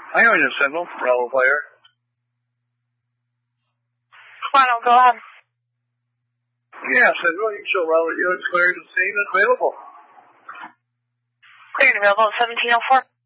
I have your signal, Bravo Fire. Quano, go ahead. Yeah, signal. You show Robert Units cleared and scene available. Cleared and available at 1704.